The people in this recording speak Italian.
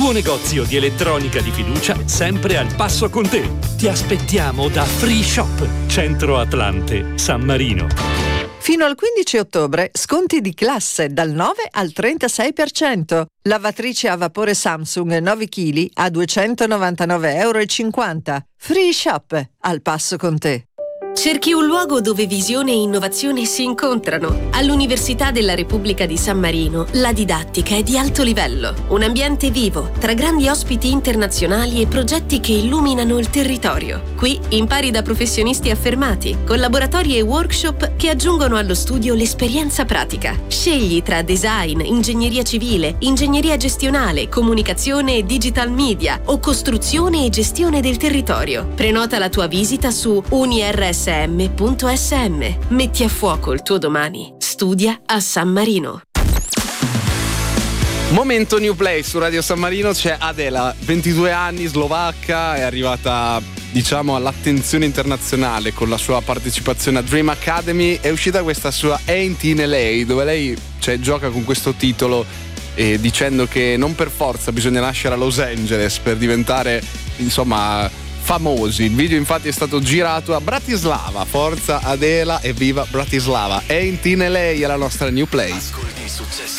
tuo negozio di elettronica di fiducia, sempre al passo con te. Ti aspettiamo da Free Shop, Centro Atlante, San Marino. Fino al 15 ottobre, sconti di classe dal 9 al 36%. Lavatrice a vapore Samsung 9 kg a €299,50. Free Shop, al passo con te. Cerchi un luogo dove visione e innovazione si incontrano. All'Università della Repubblica di San Marino la didattica è di alto livello. Un ambiente vivo, tra grandi ospiti internazionali e progetti che illuminano il territorio. Qui impari da professionisti affermati, con laboratori e workshop che aggiungono allo studio l'esperienza pratica. Scegli tra design, ingegneria civile, ingegneria gestionale, comunicazione e digital media o costruzione e gestione del territorio. Prenota la tua visita su unirsm.sm. Metti a fuoco il tuo domani. Studia a San Marino. Momento New Play su Radio San Marino. C'è Adela, 22 anni, slovacca, è arrivata diciamo all'attenzione internazionale con la sua partecipazione a Dream Academy. È uscita questa sua Ain't in LA, dove lei gioca con questo titolo dicendo che non per forza bisogna nascere a Los Angeles per diventare insomma famosi. Il video infatti è stato girato a Bratislava. Forza Adela e viva Bratislava. Ain't in LA è la nostra New Play.